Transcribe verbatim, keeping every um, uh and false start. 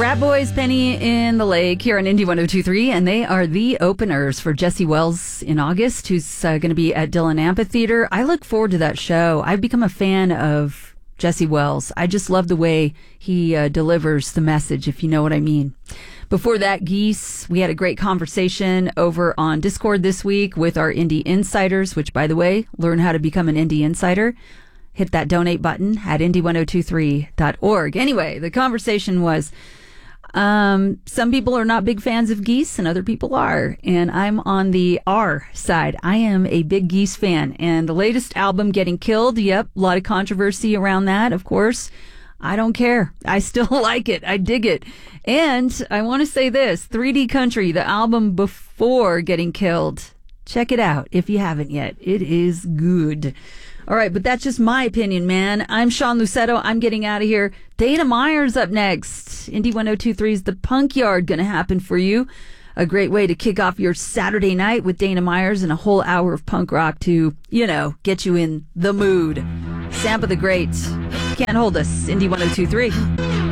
Rat Boys, Penny in the Lake here on Indy one oh two point three, and they are the openers for Jesse Wells in August, who's uh, going to be at Dillon Amphitheater. I look forward to that show. I've become a fan of Jesse Wells. I just love the way he uh, delivers the message, if you know what I mean. Before that, Geese, we had a great conversation over on Discord this week with our Indie Insiders, which, by the way, learn how to become an Indie Insider. Hit that donate button at indy ten twenty-three dot org. Anyway, the conversation was, um, some people are not big fans of Geese and other people are. And I'm on the R side. I am a big Geese fan. And the latest album, Getting Killed, yep, a lot of controversy around that, of course. I don't care. I still like it. I dig it. And I want to say this, three D Country, the album before Getting Killed. Check it out if you haven't yet. It is good. All right, but that's just my opinion, man. I'm Sean Lucetto. I'm getting out of here. Dana Myers up next. Indy ten twenty-three's The Punk Yard going to happen for you. A great way to kick off your Saturday night with Dana Myers and a whole hour of punk rock to, you know, get you in the mood. Sampa the Great. Can't hold us. Indy ten twenty-three.